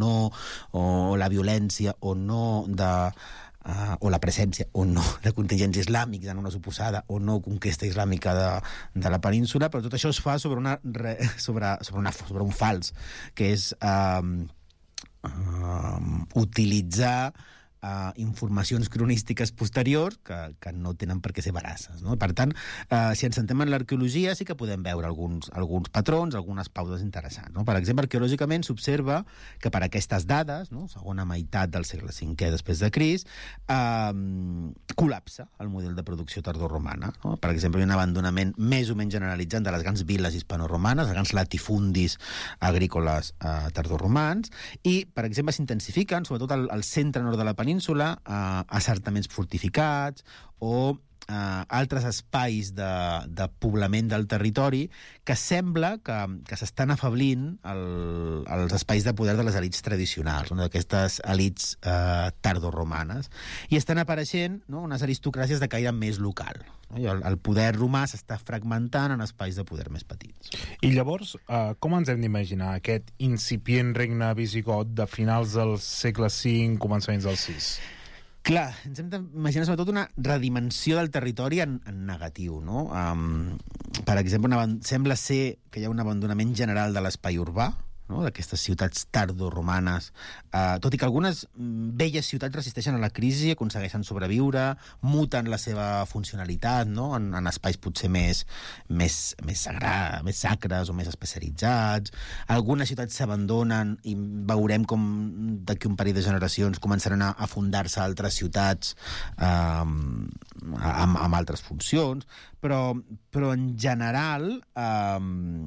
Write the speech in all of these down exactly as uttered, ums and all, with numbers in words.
no, o la violència o no de... Uh, o la presència o no de contingents islàmics en una suposada o no conquesta islàmica de, de la península, però tot això es fa sobre, una, re, sobre, sobre, una, sobre un fals, que és uh, uh, utilitzar Uh, informacions cronístiques posteriors que, que no tenen per què ser veraces, no? Per tant, uh, si ens centrem en l'arqueologia sí que podem veure alguns, alguns patrons, algunes pautes interessants, no? Per exemple, arqueològicament s'observa que per aquestes dades, no? Segona meitat del segle cinquè després de Crist, uh, col·lapsa el model de producció tardoromana, no? Per exemple, hi ha un abandonament més o menys generalitzat de les grans viles hispano-romanes, els grans latifundis agrícoles uh, tardoromans, i, per exemple, s'intensifiquen, sobretot al, al centre nord de la península, península, eh, assentaments fortificats o eh, altres espais de, de poblament del territori que sembla que, que s'estan afablint el, els espais de poder de les elits tradicionals, no? D'aquestes elits eh, tardoromanes, i estan apareixent, no? Unes aristocràcies de caire més local, no? I el, el poder romà s'està fragmentant en espais de poder més petits. I llavors, eh, com ens hem d'imaginar aquest incipient regne visigot de finals del segle cinc, començaments del sis? Clar, ens hem d'imaginar sobretot una redimensió del territori en, en negatiu, no? Um, per exemple, una, sembla ser que hi ha un abandonament general de l'espai urbà, no? D'aquestes ciutats tardoromanes, uh, tot i que algunes velles ciutats resisteixen a la crisi, aconsegueixen sobreviure, muten la seva funcionalitat, no? en, en espais potser més, més, més, sagrats, més sacres o més especialitzats. Algunes ciutats s'abandonen i veurem com d'aquí un parell de generacions començaran a, a fundar-se altres ciutats um, amb, amb altres funcions, però, però en general... Um,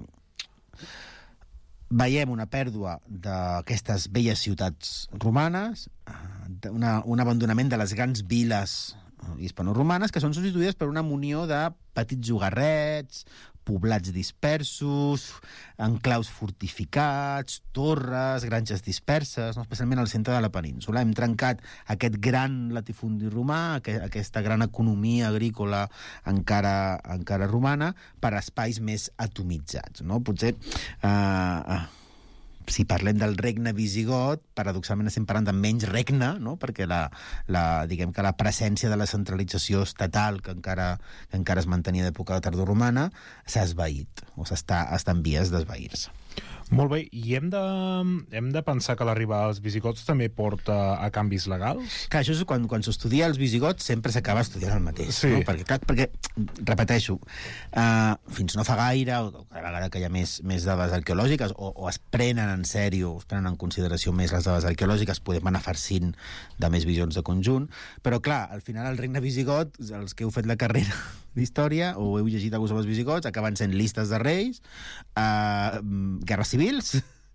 veiem una pèrdua d'aquestes velles ciutats romanes, una, un abandonament de les grans viles hispano-romanes que són substituïdes per una munió de petits llogarrets, poblats dispersos, enclaus fortificats, torres, granges disperses, no? Especialment al centre de la península. Hem trencat aquest gran latifundi romà, aquesta gran economia agrícola encara, encara romana, per espais més atomitzats, no? Potser... Eh, si parlem del regne visigot, paradoxalment estem parlant de menys regne, no? Perquè la, la, diguem que la presència de la centralització estatal que encara, que encara es mantenia d'època tardoromana s'ha esvaït, o s'està està en vies d'esvair-se. Molt bé, i hem de, hem de pensar que l'arribada dels visigots també porta a canvis legals? Clar, això és quan, quan s'estudia els visigots sempre s'acaba estudiant el mateix, sí. No? Perquè, clar, perquè, repeteixo, uh, fins no fa gaire, o cada vegada que hi ha més, més dades arqueològiques, o, o es prenen en sèrio, es prenen en consideració més les dades arqueològiques, podem anar farcint de més visions de conjunt, però clar, al final el regne visigot, els que heu fet la carrera d'història, o heu llegit alguns dels visigots, acaben sent listes de reis, uh, guerres civils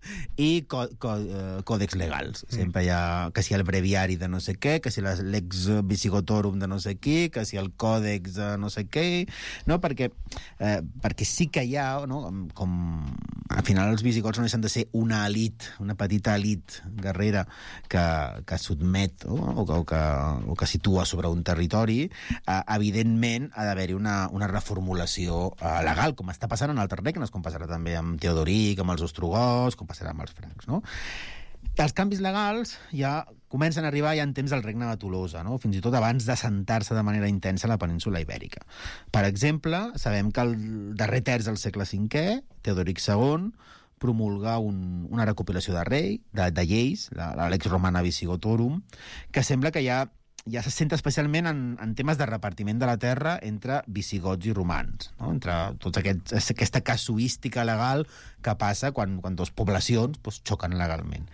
i co co còdex legals. Sempre hi ha, que si el breviari de no sé què, que si l'ex visigotorum de no sé qui, que si el còdex de no sé què, no? Perquè, eh, perquè sí que hi ha, no? Com al final els visigots no deixen de ser una elit, una petita elit guerrera que, que sotmet no? o, que, o, que, o que situa sobre un territori, eh, evidentment ha d'haver-hi una, una reformulació eh, legal, com està passant en altres regnes, com passarà també amb Teodoric, amb els ostrogots, com passarà amb els francs, no? Els canvis legals ja comencen a arribar ja en temps del regne de Tolosa, no? Fins i tot abans d'assentar-se de manera intensa a la península Ibèrica. Per exemple, sabem que el darrer terç del segle cinquè, Teodoric segon, promulga un, una recopilació de rei, de, de lleis, la, la Lex Romana Visigotorum, que sembla que ja ja se centra especialment en, en temes de repartiment de la terra entre visigots i romans, no? Entre tots aquests, aquesta casuística legal que passa quan, quan dues poblacions pues, xoquen legalment.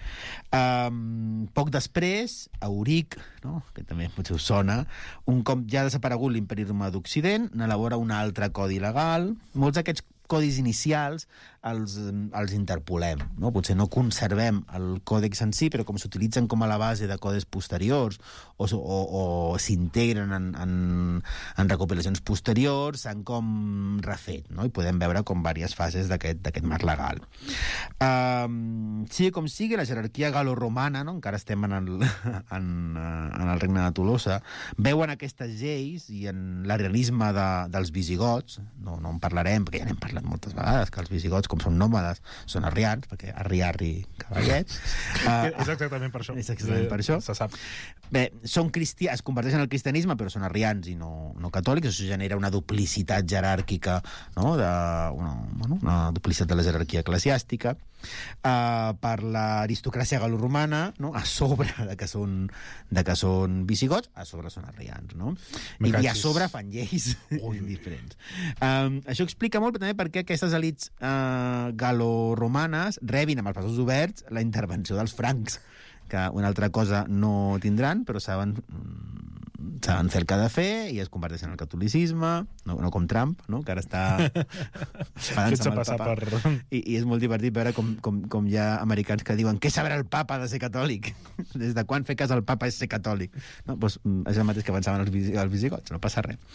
Um, poc després, Euric, no? Que també potser us sona, un cop ja ha desaparegut l'imperi romà d'Occident, n'elabora un altre codi legal. Molts d'aquests codis inicials els, els interpolem, no? Potser no conservem el còdex en si, però com s'utilitzen com a la base de codis posteriors o, o, o s'integren en, en, en recopilacions posteriors, s'han com refet, no? I podem veure com diverses fases d'aquest marc legal. Um, sigui com sigui, la jerarquia galo-romana, no? Encara estem en el, en, en el regne de Tolosa, veuen aquestes lleis i en l'arianisme de, dels visigots, no, no en parlarem, perquè ja n'hem parlat parlat moltes vegades, que els visigots, com són nòmades, són arrians, perquè arri-arri cavallets. Uh, és exactament per això. És exactament per això. Se sap. Bé, són cristià, es converteixen al cristianisme, però són arrians i no, no catòlics. Això genera una duplicitat jeràrquica, no? de, una, bueno, una duplicitat de la jerarquia eclesiàstica. Uh, per l'aristocràcia galoromana, no? A sobre de que són, de que són visigots, a sobre són arrians, no? I, I a sobre fan lleis ui, diferents. Um, això explica molt també perquè aquestes elites uh, galoromanes rebin amb els braços oberts la intervenció dels francs, que una altra cosa no tindran, però saben, saben fer el que ha de fer i es converteixen en el catolicisme, no, no com Trump, no? Que ara està fent-se passar per... I, I és molt divertit veure com, com, com hi ha americans que diuen què sabrà el papa de ser catòlic? Des de quan fer cas al papa és ser catòlic? No? Pues, és el mateix que pensaven els, visi, els visigots, no passa res.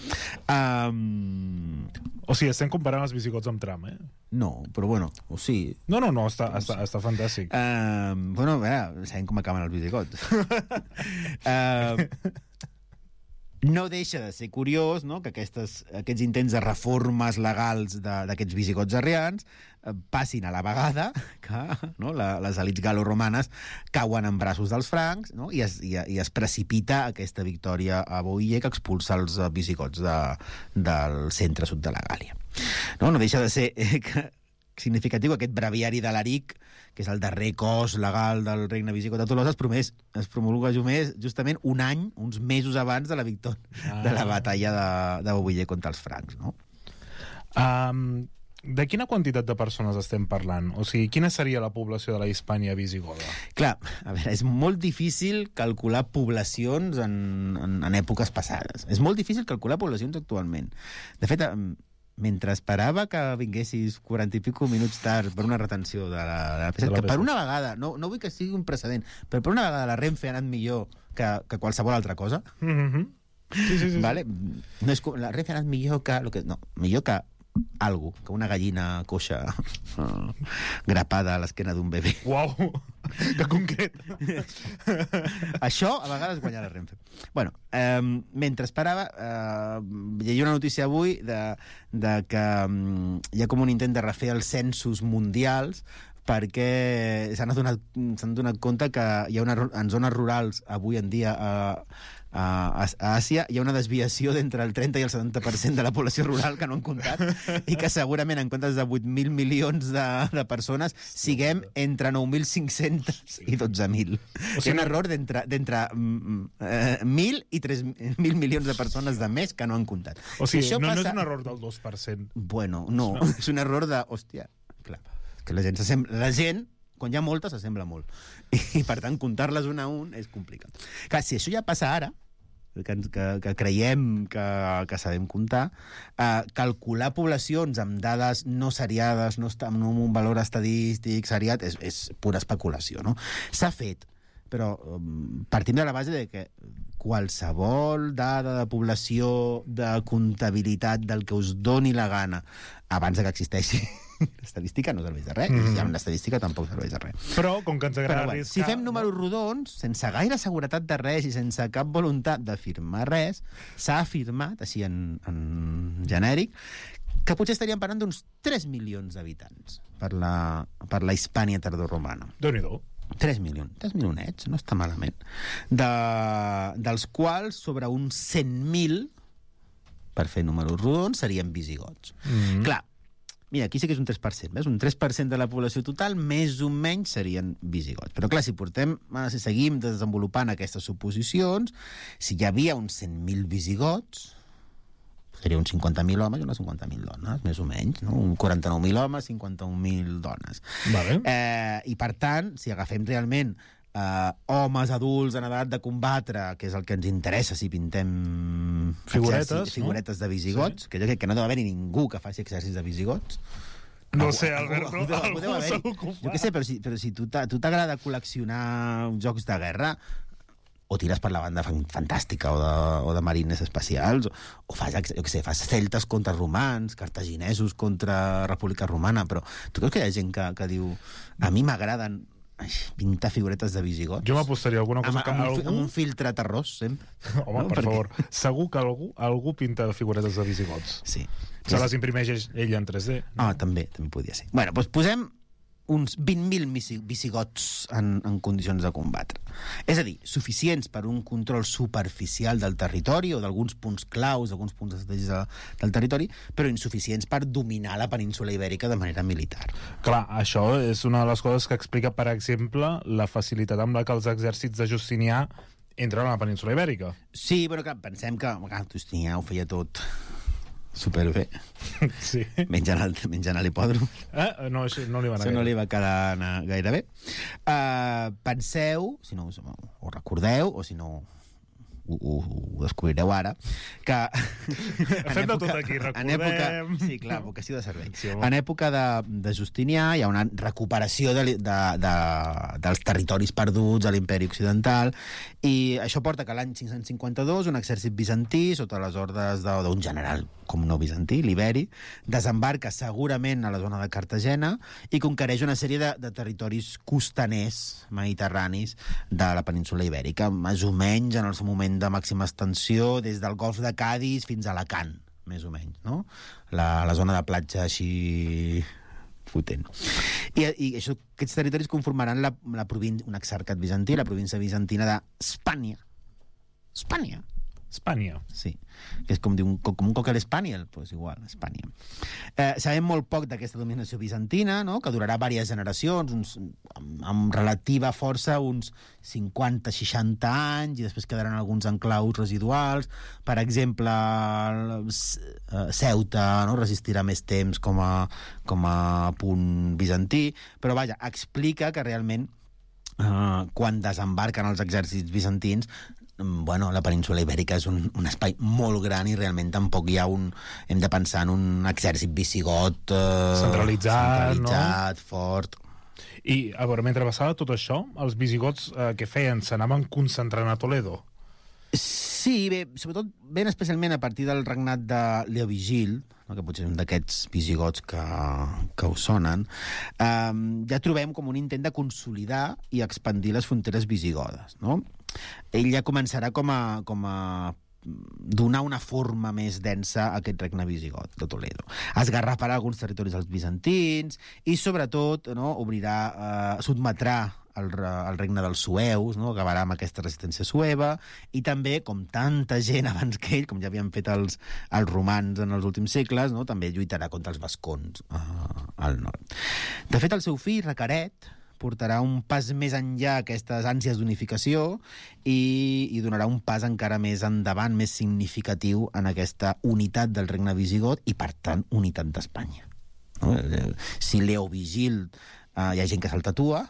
Um... O sigui, estem comparant els visigots amb Trump, eh? No, però bueno, o sigui... No, no, no, està, està, està fantàstic. Uh, bueno, a veure, sabem com acaben els visigots. uh, no deixa de ser curiós, no?, que aquestes, aquests intents de reformes legals d'aquests visigots arrians eh, passin a la vegada que, no, la, les elites galoromanes cauen en braços dels francs, no?, i, es, i, i es precipita aquesta victòria a Boïlle que expulsa els visigots de, del centre-sud de la Gàlia. No, no deixa de ser eh, que, significatiu aquest breviari de l'Aric, que és el darrer cos legal del regne visigot de Tolosa, es, promés, es promulga justament un any, uns mesos abans de la victòria ah. de la batalla de, de Boïlle contra els francs, no? Um, de quina quantitat de persones estem parlant? O sigui, quina seria la població de la Hispània visigoda? Clar, a veure, és molt difícil calcular poblacions en, en, en èpoques passades. És molt difícil calcular poblacions actualment. De fet, mentre esperava que vinguessis quaranta i pico minuts tard per una retenció de la, de la P S, que per una vegada, no, no vull que sigui un precedent, però per una vegada la Renfe ha anat millor que, que qualsevol altra cosa. Mm-hmm. Sí, sí, sí. Vale? No és, la Renfe ha anat millor que... Lo que no, millor que algo, que una gallina coixa uh, grapada a l'esquena d'un bebè. Uau, que concret. Això a vegades guanya la Renfe. Bueno, eh, mentre esperava, eh, llegia una notícia avui de, de que um, hi ha com un intent de refer els censos mundials perquè s'han adonat, s'han donat compte que hi ha una, en zones rurals avui en dia a, a, a Àsia hi ha una desviació d'entre el trenta i el setanta per cent de la població rural que no han comptat i que segurament en comptes de vuit mil milions de, de persones siguem entre nou mil cinc-cents i dotze mil. O sigui, hi ha un error d'entre eh, mil i tres mil milions de persones de més que no han comptat. O sigui, si no, passa... no és un error del dos per cent. Bueno, no, no. És un error de... Hòstia, clar, que la gent s'assembla... La gent, quan hi ha moltes, s'assembla molt. I, i, per tant, comptar-les un a un és complicat. Clar, si això ja passa ara, que, que, que creiem que, que sabem comptar, eh, calcular poblacions amb dades no seriades, no amb un valor estadístic seriat, és, és pura especulació, no? S'ha fet, però um, partim de la base de que qualsevol dada de població, de comptabilitat, del que us doni la gana, abans de que existeixi l'estadística no serveix de res, mm. i si hi ha una estadística tampoc serveix de res. Però, com que ens agrada Però, bueno, si fem números rodons, sense gaire seguretat de res i sense cap voluntat d'afirmar res, s'ha afirmat, així en, en genèric, que potser estaríem parlant d'uns tres milions d'habitants per la, per la Hispània tardoromana. Déu-n'hi-do. tres milions, tres milionets, no està malament. De, dels quals, sobre uns cent mil, per fer números rodons, serien visigots. Mm. Clar, mira, aquí sí que és un tres per cent, ves? Un tres per cent de la població total, més o menys serien visigots. Però clar, si portem, si seguim desenvolupant aquestes suposicions, si hi havia uns cent mil visigots, seria uns cinquanta mil homes i unes cinquanta mil dones, més o menys, no? Un quaranta-nou mil homes, cinquanta-un mil dones. Vale. Eh, I per tant, si agafem realment eh, homes adults en edat de combatre, que és el que ens interessa si pintem figuretes, exèrcits, figuretes no? de visigots, sí. Que jo crec que no deu haver ningú que faci exèrcits de visigots. No sé, Alberto, algú, algú, algú segur que ho fa. Jo què sé, però si, però si tu t'agrada col·leccionar jocs de guerra, o tires per la banda fantàstica o de, o de marines espacials, o, o fas, jo què sé, fas celtes contra romans, cartaginesos contra República Romana, però tu creus que hi ha gent que, que diu a mi m'agraden pintar figuretes de visigots? Jo m'apostaria alguna cosa amb, que amb, algú... amb un filtre terrós, sempre. Home, no? Per Perquè... favor, segur que algú, algú pinta figuretes de visigots. Sí. Se les imprimeix ell en tres D. Ah, també, també podia ser. Bueno, doncs posem uns vint mil visigots en, en condicions de combatre. És a dir, suficients per un control superficial del territori o d'alguns punts claus, d'alguns punts estratègics de, del territori, però insuficients per dominar la península ibèrica de manera militar. Clar, això és una de les coses que explica, per exemple, la facilitat amb la que els exèrcits de Justinià entren a la península ibèrica. Sí, però clar, pensem que clar, Justinià ho feia tot superbé. Sí. Menjant, el, menjant a l'hipòdrom. Eh? No, això no li va anar Això no gaire. li va quedar anar gaire bé. Uh, penseu, si no us ho recordeu, o si no ho, ho, ho descobrireu ara, que... Fem de tot aquí, recordem... En època, sí, clar, vocació de servei. Sí, en època de, de Justinià hi ha una recuperació de, de, de, dels territoris perduts a l'imperi occidental, i això porta que l'any cinc-cents cinquanta-dos un exèrcit bizantí, sota les ordres d'un general com no bizantí, l'Iberi, desembarca segurament a la zona de Cartagena i conquereix una sèrie de, de territoris costaners mediterranis de la península ibèrica, més o menys en el seu moment de màxima extensió, des del golf de Cadis fins a Alacant, més o menys, no? La, la zona de platja així potent. I, i això, aquests territoris conformaran la, la província, un exarcat bizantí, la província bizantina d'Espanya. Espanya. Espanya. Sí, que és com, un, com un cocker spaniel, doncs igual, Espanya. Eh, sabem molt poc d'aquesta dominació bizantina, no? Que durarà diverses generacions, uns, amb, amb relativa força, uns cinquanta seixanta anys, i després quedaran alguns enclaus residuals. Per exemple, Ceuta, no? Resistirà més temps com a, com a punt bizantí, però vaja, explica que realment eh, quan desembarquen els exèrcits bizantins, bueno, la península ibèrica és un, un espai molt gran i realment tampoc hi ha un... Hem de pensar en un exèrcit visigot eh, centralitzat, centralitzat, no? Fort. I, a veure, mentre passava tot això, els visigots eh, què feien? S'anaven concentrant a Toledo? Sí, bé, sobretot ben especialment a partir del regnat de Leovigil, no, que potser és un d'aquests visigots que, que us sonen, eh, ja trobem com un intent de consolidar i expandir les fronteres visigodes, no? Ell ja començarà com a, com a donar una forma més densa a aquest regne visigot de Toledo. Esgarrafarà alguns territoris als bizantins i, sobretot, no, obrirà, eh, sotmetrà el, el regne dels sueus, no? Acabarà amb aquesta resistència sueva, i també, com tanta gent abans que ell, com ja havien fet els, els romans en els últims segles, no? També lluitarà contra els vascons eh, al nord. De fet, el seu fill, Recaret, portarà un pas més enllà aquestes ànsies d'unificació i, i donarà un pas encara més endavant, més significatiu en aquesta unitat del regne visigot i, per tant, unitat d'Espanya. No? Si Leovigil eh, hi ha gent que se'l tatua,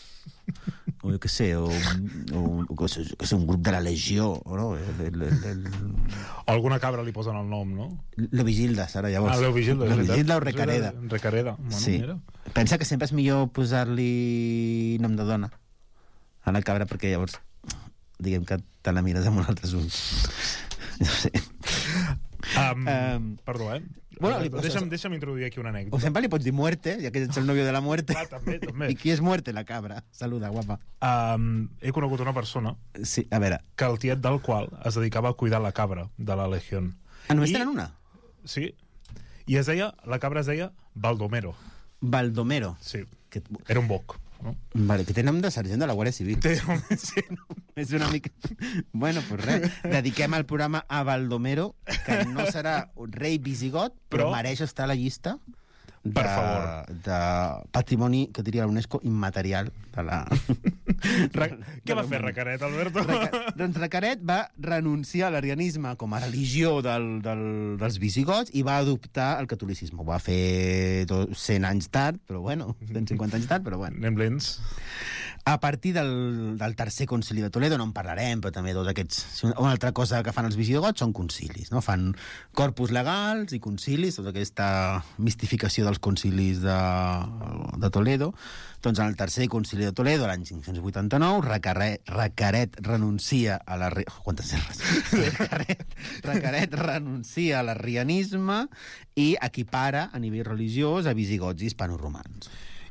o jo què sé, o, o, o que sé, un grup de la Legió, no? El, el, el, el... O alguna cabra li posen el nom, no? Leovigilda, Sara, llavors. Ah, Leovigilda. Leovigilda o Recareda. Recareda. Bueno, sí. Mira. Pensa que sempre és millor posar-li nom de dona a la cabra, perquè llavors diguem que te la mires amb un altre ulls. No sé. Um, um, perdó, eh? Bueno, Uh, o deixa'm, sea, deixa'm introduir aquí una O anècdota. sempre li pots dir muerte, ja que ets el novio de la muerte. Ah, també, també. I qui és muerte? La cabra. Saluda, guapa. Um, he conegut una persona Sí, a veure. que el tiet del qual es dedicava a cuidar la cabra de la Legión. Ah, només I- tenen una? Sí. I es deia, la cabra es deia Baldomero. Baldomero. Sí. Que, Era un boc. No? vale, que té nom de sergent de la Guàrdia Civil. Té... Sí, no? És una mica... Bueno, pues res, dediquem el programa a Baldomero, que no serà un rei visigot, però, Però- mereix estar a la llista de, Per favor. de patrimoni, que diria l'UNESCO, immaterial de la... Re... de Què la va fer humanitat. Recaret, Alberto? Reca... Doncs Recaret va renunciar a l'arianisme com a religió del, del, dels visigots i va adoptar el catolicisme. Ho va fer cent anys tard, però bueno, cent cinquanta anys tard, però bueno. Anem lents. A partir del, del tercer concili de Toledo, no en parlarem, però també tots aquests... Una altra cosa que fan els visigots són concilis, no? Fan corpus legals i concilis, tota aquesta mistificació dels concilis de, de Toledo. Doncs en el tercer concili de Toledo, l'any cinc-cents vuitanta-nou, Recaret, Recaret renuncia a la... Quantes serres? Recaret, Recaret renuncia a l'arrianisme i equipara a nivell religiós a visigots i hispanoromans.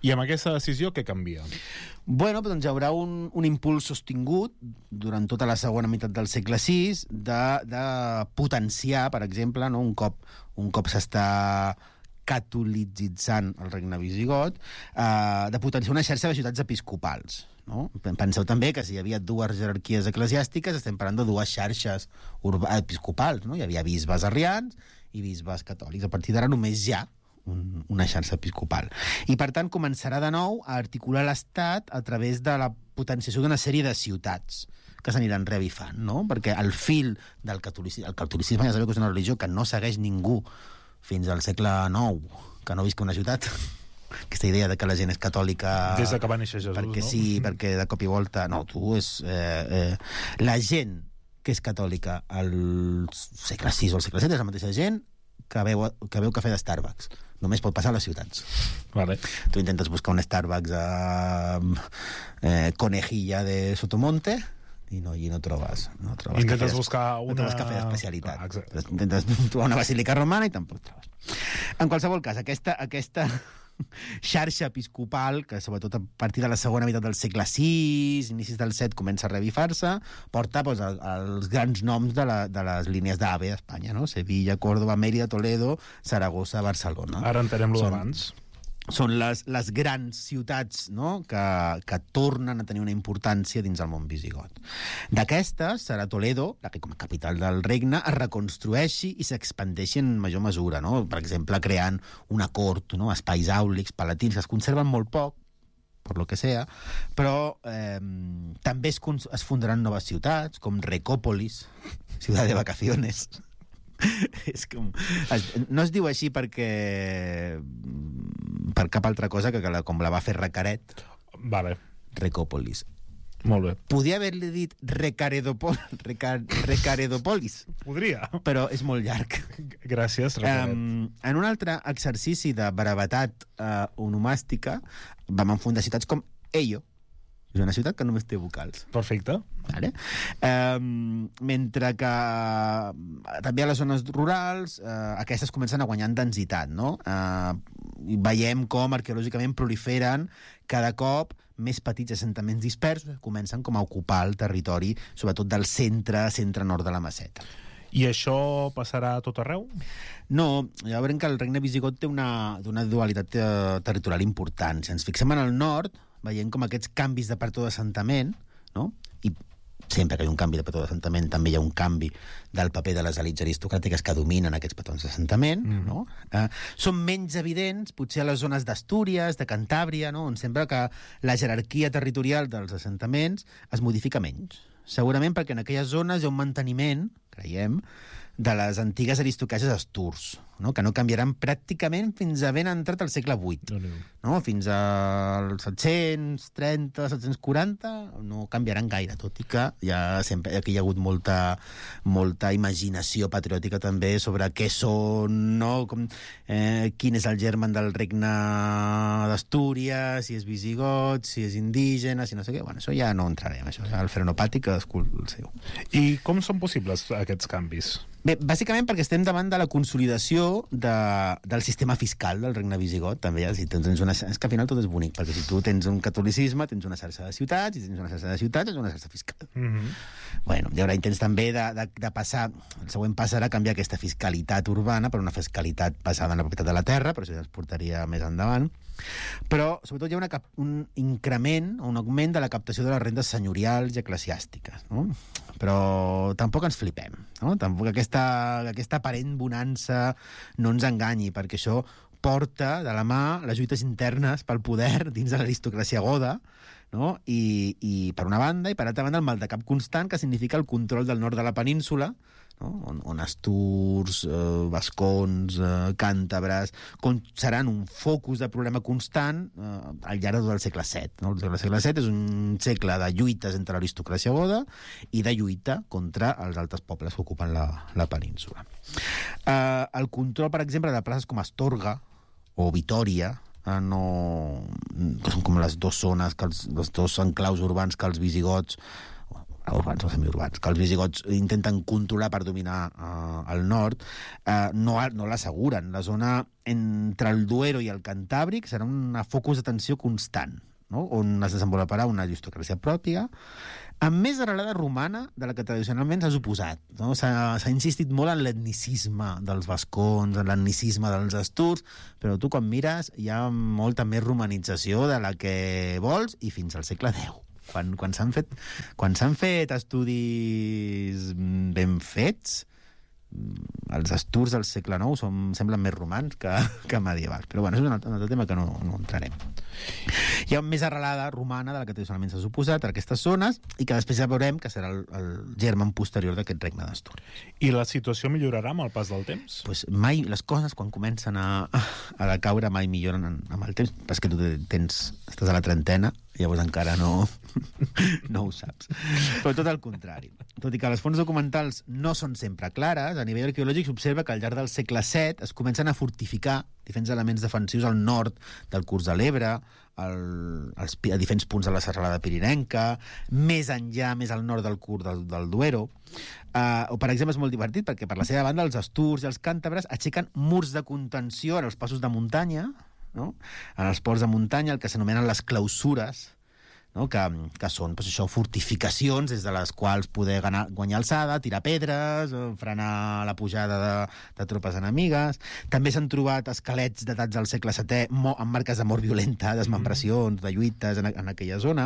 I amb aquesta decisió què canvia? Bueno, doncs hi haurà un, un impuls sostingut durant tota la segona meitat del segle sis de, de potenciar, per exemple, no? un cop, un cop s'està catolitzant el regne visigot, eh, de potenciar una xarxa de ciutats episcopals. No? Penseu també que si hi havia dues jerarquies eclesiàstiques, estem parlant de dues xarxes episcopals. No? Hi havia bisbes arrians i bisbes catòlics. A partir d'ara només hi ha un, una xarxa episcopal. I, per tant, començarà de nou a articular l'Estat a través de la potenciació d'una sèrie de ciutats que s'aniran revifant, no? Perquè el fil del catolicisme... El catolicisme ja sabeu que és una religió que no segueix ningú fins al segle nou, que no visca una ciutat. Aquesta idea de que la gent és catòlica... Des de que va néixer Jesús, perquè no? sí, perquè de cop i volta... No, tu és... Eh, eh, la gent que és catòlica al segle sis o al segle set és la mateixa gent que veu, que veu cafè de Starbucks. Només pot passar a les ciutats. Vale. Tu intentes buscar un Starbucks a eh, Conejilla de Sotomonte i no, i no trobes. No trobes Intentes cafè, buscar una... No trobes cafè d'especialitat. Ah, exacte. Intentes trobar una basílica romana i tampoc trobes. En qualsevol cas, aquesta, aquesta xarxa episcopal, que sobretot a partir de la segona meitat del segle sis, inicis del set, comença a revifar-se, porta doncs, el, els grans noms de, la, de les línies d'AVE a Espanya, no? Sevilla, Córdoba, Mérida, Toledo, Saragossa, Barcelona. Ara entenem-lo Són- d'abans. Són les, les grans ciutats, no? que, que tornen a tenir una importància dins el món visigot. D'aquestes, serà Toledo, la que com a capital del regne es reconstrueixi i s'expandeixi en major mesura, no? Per exemple, creant una cort, no? espais àulics, palatins, que es conserven molt poc, per lo que sea, però eh, també es, cons- es fundaran noves ciutats, com Recópolis, ciutat de vacaciones. És com... Es, no es diu així perquè... per cap altra cosa que, que la, com la va fer Recaret, Vale, Recòpolis. molt bé. Podia haver-li dit Recaredopol, Reca, Recaredopolis, Podria. però és molt llarg. Gràcies, Recaret. Um, en un altre exercici de brevetat uh, onomàstica vam enfundar ciutats com Ello. És una ciutat que només té vocals. Perfecte. Vale? Um, mentre que uh, també a les zones rurals uh, aquestes comencen a guanyar en densitat, no? Uh, i veiem com arqueològicament proliferen cada cop més petits assentaments dispersos, comencen com a ocupar el territori, sobretot del centre, centre-nord de la Meseta. I això passarà a tot arreu? No, ja veurem que el regne visigot té una, una dualitat eh, territorial important. Si ens fixem en el nord, veiem com aquests canvis de patró d'assentament, no? I sempre que hi ha un canvi de patró d'assentament també hi ha un canvi del paper de les elits aristocràtiques que dominen aquests patrons d'assentament, mm. no? Eh, són menys evidents, potser a les zones d'Astúries, de Cantàbria, no? On sembla que la jerarquia territorial dels assentaments es modifica menys. Segurament perquè en aquelles zones hi ha un manteniment, creiem, de les antigues aristocràcies asturs, no? Que no canviaran pràcticament fins a ben entrat al segle vuit. No? Fins als set-cents trenta, set-cents quaranta no canviaran gaire, tot i que ja sempre aquí hi ha hagut molta, molta imaginació patriòtica també sobre què són, no? Com, eh, quin és el germen del regne d'Astúries, si és visigot, si és indígena, si no sé què. Bueno, això ja no entrarem, això ja el frenopàtic, cadascú el seu. I com són possibles aquests canvis? Bé, bàsicament perquè estem davant de la consolidació de, del sistema fiscal del regne visigot, també. Si tens una, és que al final tot és bonic, perquè si tu tens un catolicisme, tens una xarxa de ciutats, i si tens una xarxa de ciutats, tens una xarxa fiscal. Mm-hmm. Bueno, hi haurà intents també de, de, de passar... El següent pas serà canviar aquesta fiscalitat urbana per una fiscalitat basada en la propietat de la terra, però això ja es portaria més endavant. Però, sobretot, hi ha una, cap- un increment, un augment de la captació de les rendes senyorials i eclesiàstiques, no? Però tampoc ens flipem, no? Tampoc aquesta, aquesta aparent bonança no ens enganyi, perquè això porta de la mà les lluites internes pel poder dins de l'aristocràcia goda, no? I, i per una banda, i per altra banda el maldecap constant que significa el control del nord de la península, no? on, on asturs, eh, vascons, eh, càntabres com seran un focus de problema constant eh, al llarg de tot el segle set, no? El segle set és un segle de lluites entre l'aristocràcia goda i de lluita contra els altres pobles que ocupen la, la península. Eh, el control, per exemple, de places com Astorga o Vitòria, eh, no... que són com les dues zones, que els, els dos enclaus urbans que els visigots urbans o semiurbans, que els visigots intenten controlar per dominar uh, el nord, uh, no, no l'asseguren. La zona entre el Duero i el Cantàbric serà un focus d'atenció constant, no? On es desenvoluparà una aristocràcia pròpia, amb més arrelada romana de la que tradicionalment s'ha suposat. No? S'ha insistit molt en l'etnicisme dels vascons, en l'etnicisme dels asturs, però tu quan mires hi ha molta més romanització de la que vols, i fins al segle deu. Quan, quan s'han fet, quan s'han fet estudis ben fets, els asturs del segle nou són, semblen més romans que, que medievals. Però bueno, és un altre, un altre tema que no, no entrarem. Hi ha més arrelada romana de la que tradicionalment s'ha suposat a aquestes zones i que després ja veurem que serà el, el germen posterior d'aquest regne d'Astúries. I la situació millorarà amb el pas del temps? Pues mai, les coses quan comencen a, a decaure mai milloren amb el temps, perquè tu tens, estàs a la trentena, llavors encara no, no ho saps. Però tot el contrari. Tot i que les fonts documentals no són sempre clares, a nivell arqueològic s'observa que al llarg del segle set es comencen a fortificar diferents elements defensius al nord del curs de l'Ebre, al, als, a diferents punts de la serralada pirinenca, més enllà, més al nord del curs del, del Duero. Uh, o, per exemple, és molt divertit perquè per la seva banda els asturs i els càntabres aixequen murs de contenció en els passos de muntanya, no? En els ports de muntanya, el que s'anomenen les clausures, no? que, que són pues, això, fortificacions des de les quals poder ganar, guanyar alçada, tirar pedres, frenar la pujada de, de tropes enemigues. També s'han trobat esquelets datats al segle setè mo, amb marques de mort violenta, desmembracions, de lluites en, en aquella zona.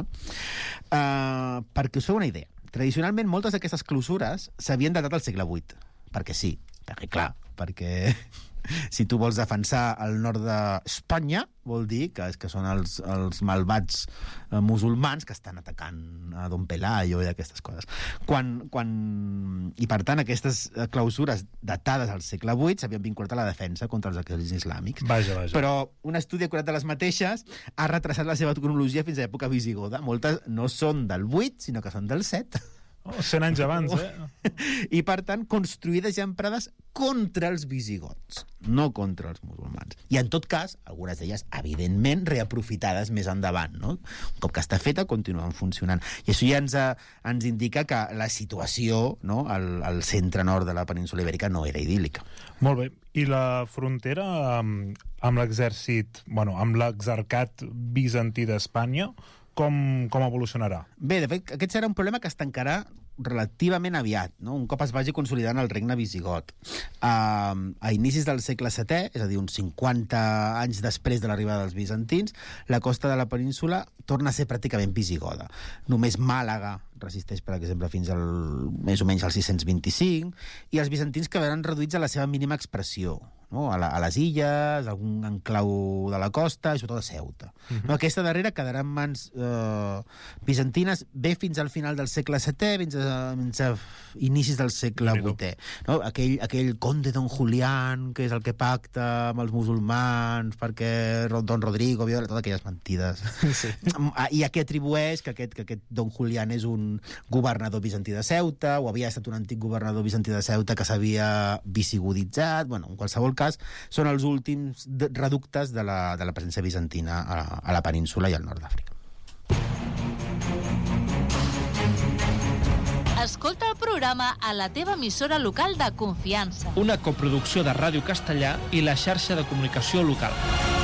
Uh, perquè us feu una idea, tradicionalment moltes d'aquestes clausures s'havien datat al segle vuit, perquè sí, perquè clar, perquè si tu vols defensar el nord d'Espanya, vol dir que, que són els, els malvats eh, musulmans que estan atacant a Don Pelayo i aquestes coses. Quan, quan... I, per tant, aquestes clausures datades al segle vuit s'havien vinculat a la defensa contra els exèrcits islàmics. Vaja, vaja. Però un estudi acurat de les mateixes ha retrasat la seva cronologia fins a l'època visigoda. Moltes no són del vuit, sinó que són del set. Oh, cent anys abans, eh? I, per tant, construïdes i emprades contra els visigots, no contra els musulmans. I, en tot cas, algunes d'elles, evidentment, reaprofitades més endavant, no? Un cop que està feta, continuen funcionant. I això ja ens, ens indica que la situació, no?, al, al centre-nord de la península Ibèrica no era idíl·lica. Molt bé. I la frontera amb, amb l'exèrcit, bueno, amb l'exarcat bizantí d'Espanya, Com, com evolucionarà? Bé, de fet, aquest serà un problema que es tancarà relativament aviat, no? Un cop es vagi consolidant el regne visigot. Uh, a inicis del segle setè, és a dir, uns cinquanta anys després de l'arribada dels bizantins, la costa de la península torna a ser pràcticament visigoda. Només Màlaga resisteix, per exemple, fins al més o menys al sis-cents vint-i-cinc, i els bizantins quedaran reduïts a la seva mínima expressió, no? A, la, a les illes, algun enclau de la costa i sobretot a Ceuta. Uh-huh. No? Aquesta darrera quedarà en mans eh, bizantines bé fins al final del segle setè, fins a, fins a inicis del segle vuitè. No? Aquell, aquell conde Don Julián, que és el que pacta amb els musulmans perquè Don Rodrigo viola, totes aquelles mentides. Sí. I a què atribueix que aquest, que aquest Don Julián és un governador bizantí de Ceuta, o havia estat un antic governador bizantí de Ceuta que s'havia visigoditzat. Bueno, en qualsevol cas, són els últims reductes de la, de la presència bizantina a, a la península i al nord d'Àfrica. Escolta el programa a la teva emissora local de confiança. Una coproducció de Ràdio Castellà i la xarxa de comunicació local.